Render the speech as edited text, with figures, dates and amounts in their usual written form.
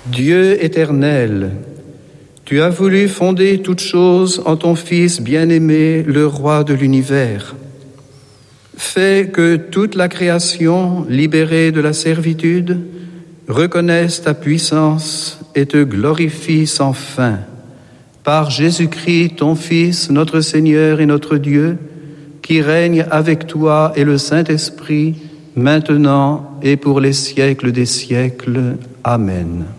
Dieu éternel, tu as voulu fonder toutes choses en ton Fils bien-aimé, le roi de l'univers. Fais que toute la création, libérée de la servitude, reconnaisse ta puissance et te glorifie sans fin. Par Jésus-Christ, ton Fils, notre Seigneur et notre Dieu, qui règne avec toi et le Saint-Esprit, maintenant et pour les siècles des siècles. Amen.